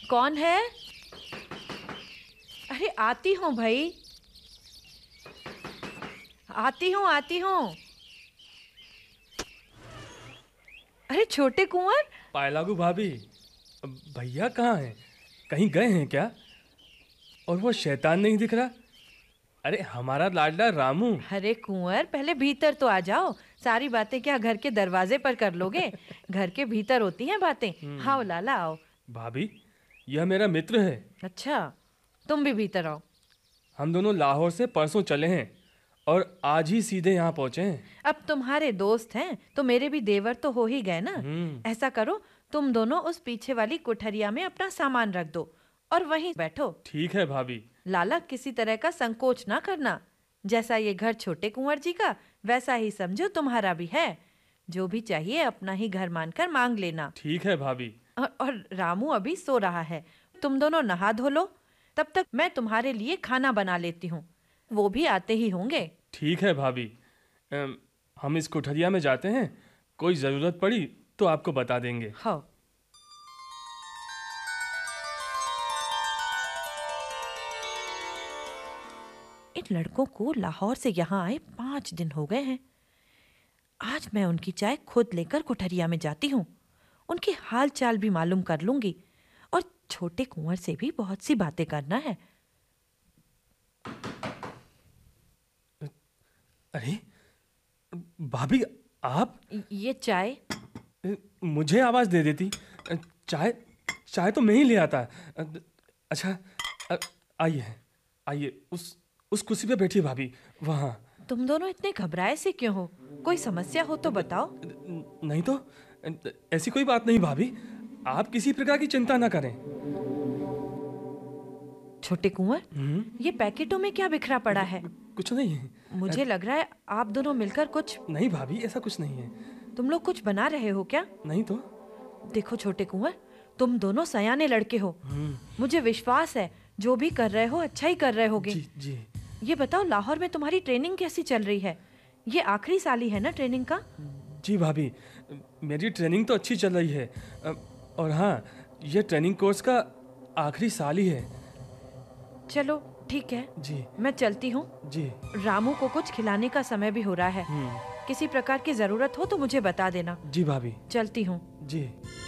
कौन है? अरे आती हूँ भाई, आती हूँ। अरे छोटे कुंवर। पायलागू भाभी, भैया कहाँ हैं? कहीं गए हैं क्या? और वो शैतान नहीं दिख रहा। अरे हमारा लाडला रामू। अरे कुंवर, पहले भीतर तो आ जाओ। सारी बातें क्या घर के दरवाजे पर कर लोगे? घर के भीतर होती हैं बातें। आओ लाला आओ। भाभी, यह मेरा मित्र है। अच्छा, तुम भी भीतर आओ। हम दोनों लाहौर से परसों चले हैं और आज ही सीधे यहाँ पहुँचे हैं। अब तुम्हारे दोस्त हैं तो मेरे भी देवर तो हो ही गए ना। ऐसा करो, तुम दोनों उस पीछे वाली कोठरिया में अपना सामान रख दो और वहीं बैठो। ठीक है भाभी। लाला, किसी तरह का संकोच ना करना। जैसा ये घर छोटे कुंवर जी का, वैसा ही समझो तुम्हारा भी है। जो भी चाहिए अपना ही घर मानकर मांग लेना। ठीक है भाभी। और रामू अभी सो रहा है, तुम दोनों नहा धो लो। तब तक मैं तुम्हारे लिए खाना बना लेती हूँ। वो भी आते ही होंगे। ठीक है भाभी। हम इस कोठरिया में जाते हैं, कोई ज़रूरत पड़ी तो आपको बता देंगे। हाँ। इन लड़कों को लाहौर से यहाँ आए 5 दिन हो गए हैं। आज मैं उनकी चाय खुद लेकर कोठरिया में जाती हूँ। उनकी हाल चाल भी मालूम कर लूंगी और छोटे कुंवर से भी बहुत सी बातें करना है। अरे भाभी, आप? ये चाय। मुझे आवाज़ दे देती। चाय चाय तो मैं ही ले आता। अच्छा, आइए आइए, उस कुर्सी पे बैठिए भाभी, वहाँ। तुम दोनों इतने घबराए से क्यों हो? कोई समस्या हो तो बताओ। नहीं तो ऐसी कोई बात नहीं भाभी, आप किसी प्रकार की चिंता ना करें। छोटे कुंवर, ये पैकेटों में क्या बिखरा पड़ा है? कुछ नहीं है। मुझे लग रहा है आप दोनों मिलकर कुछ। नहीं भाभी, ऐसा कुछ नहीं है। तुम लोग कुछ बना रहे हो क्या? नहीं तो। देखो छोटे कुंवर, तुम दोनों सयाने लड़के हो। मुझे विश्वास है जो भी कर रहे हो अच्छा ही कर रहे होगे। जी जी। ये बताओ, लाहौर में तुम्हारी ट्रेनिंग कैसी चल रही है? ये आखिरी साल ही है ना ट्रेनिंग का? जी भाभी, मेरी ट्रेनिंग तो अच्छी चल रही है। और हाँ, ये ट्रेनिंग कोर्स का आखिरी साल ही है। चलो ठीक है जी। मैं चलती हूँ। जी। रामू को कुछ खिलाने का समय भी हो रहा है। किसी प्रकार की जरूरत हो तो मुझे बता देना। जी भाभी। चलती हूँ। जी।